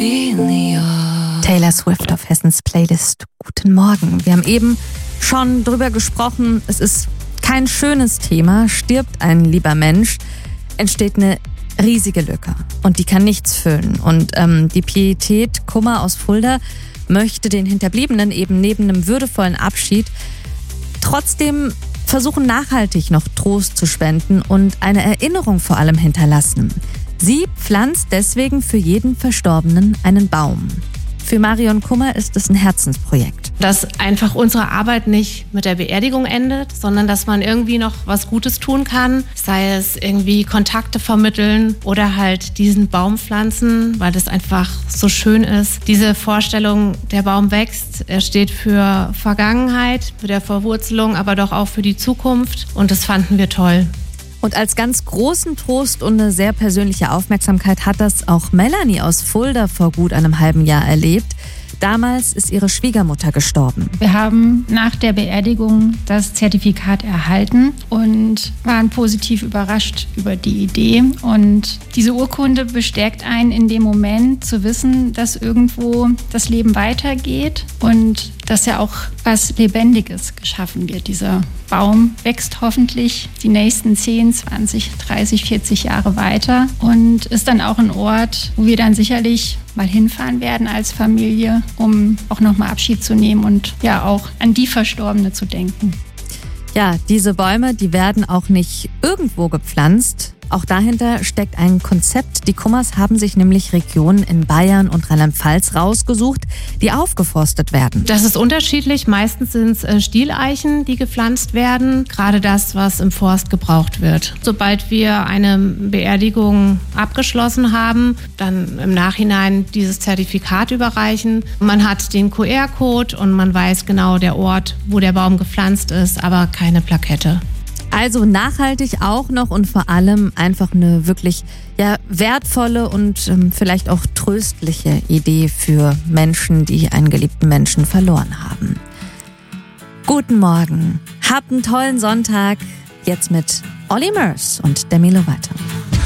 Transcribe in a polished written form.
Taylor Swift auf Hessens Playlist. Guten Morgen. Wir haben eben schon drüber gesprochen, es ist kein schönes Thema. Stirbt ein lieber Mensch, entsteht eine riesige Lücke und die kann nichts füllen. Und die Pietät Kummer aus Fulda möchte den Hinterbliebenen eben neben einem würdevollen Abschied trotzdem versuchen, nachhaltig noch Trost zu spenden und eine Erinnerung vor allem hinterlassen. Sie pflanzt deswegen für jeden Verstorbenen einen Baum. Für Marion Kummer ist es ein Herzensprojekt. Dass einfach unsere Arbeit nicht mit der Beerdigung endet, sondern dass man irgendwie noch was Gutes tun kann. Sei es irgendwie Kontakte vermitteln oder halt diesen Baum pflanzen, weil das einfach so schön ist. Diese Vorstellung, der Baum wächst, er steht für Vergangenheit, für der Verwurzelung, aber doch auch für die Zukunft. Und das fanden wir toll. Und als ganz großen Trost und eine sehr persönliche Aufmerksamkeit hat das auch Melanie aus Fulda vor gut einem halben Jahr erlebt. Damals ist ihre Schwiegermutter gestorben. Wir haben nach der Beerdigung das Zertifikat erhalten und waren positiv überrascht über die Idee. Und diese Urkunde bestärkt einen in dem Moment zu wissen, dass irgendwo das Leben weitergeht und dass ja auch was Lebendiges geschaffen wird. Dieser Baum wächst hoffentlich die nächsten 10, 20, 30, 40 Jahre weiter und ist dann auch ein Ort, wo wir dann sicherlich mal hinfahren werden als Familie, um auch nochmal Abschied zu nehmen und ja auch an die Verstorbene zu denken. Ja, diese Bäume, die werden auch nicht irgendwo gepflanzt. Auch dahinter steckt ein Konzept. Die Kummers haben sich nämlich Regionen in Bayern und Rheinland-Pfalz rausgesucht, die aufgeforstet werden. Das ist unterschiedlich. Meistens sind es Stieleichen, die gepflanzt werden. Gerade das, was im Forst gebraucht wird. Sobald wir eine Beerdigung abgeschlossen haben, dann im Nachhinein dieses Zertifikat überreichen. Man hat den QR-Code und man weiß genau der Ort, wo der Baum gepflanzt ist, aber keine Plakette. Also nachhaltig auch noch und vor allem einfach eine wirklich wertvolle und vielleicht auch tröstliche Idee für Menschen, die einen geliebten Menschen verloren haben. Guten Morgen, habt einen tollen Sonntag. Jetzt mit Olly Murs und Demi Lovato.